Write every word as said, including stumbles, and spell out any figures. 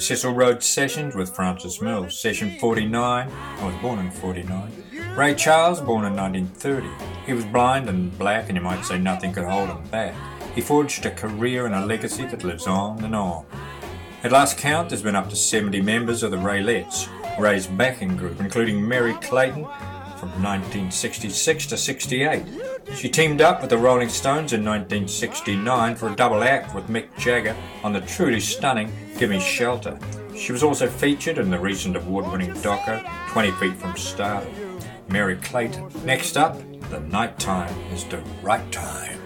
Cecil Rhodes Sessions with Francis Mills, Session forty-nine. I was born in forty-nine. Ray Charles, born in nineteen thirty. He was blind and black, and you might say nothing could hold him back. He forged a career and a legacy that lives on and on. At last count, there's been up to seventy members of the Raylettes, Ray's backing group, including Mary Clayton from nineteen sixty-six to sixty-eight. She teamed up with the Rolling Stones in nineteen sixty-nine for a double act with Mick Jagger on the truly stunning Gimme Shelter. She was also featured in the recent award-winning doco twenty feet from Stardom. Mary Clayton. Next up, The Nighttime is the Right Time.